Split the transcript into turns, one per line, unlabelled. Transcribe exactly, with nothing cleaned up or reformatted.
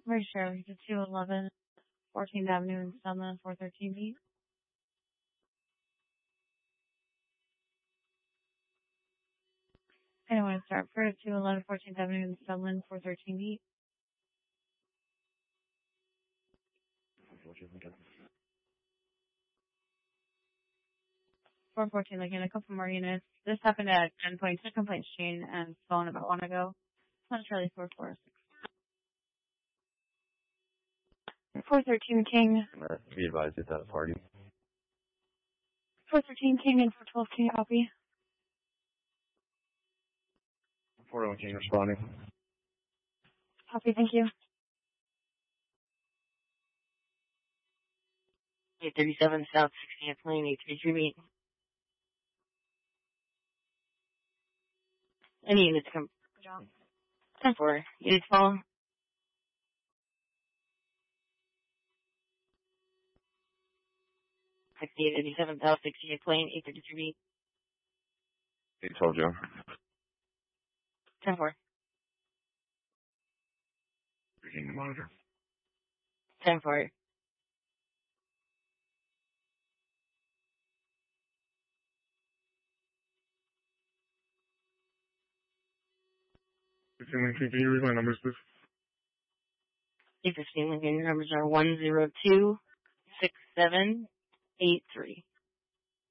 Registrar to two eleven fourteenth Avenue in Sumner, four thirteen B. Anyone start for two eleven fourteenth Avenue in Sumner, four thirteen B. four fourteen, looking at a couple more units. This happened at gunpoint, two complaints chain and phone about one ago. It's Charlie four four six. four thirteen King.
Uh, be advised it's at a party.
four thirteen King and four twelve King, copy.
four oh King responding.
Copy, thank you.
eight thirty-seven South sixtieth Lane, eight thirty-three B. Any units come. ten four. Units follow. sixty-eight eighty-seven South sixtieth Lane, eight thirty-three B.
eight twelve Joe.
ten four.
Reading the monitor.
ten four.
fifteen Lincoln, can you read my numbers, please?
eight fifteen Lincoln, your numbers are one zero two six seven eight three.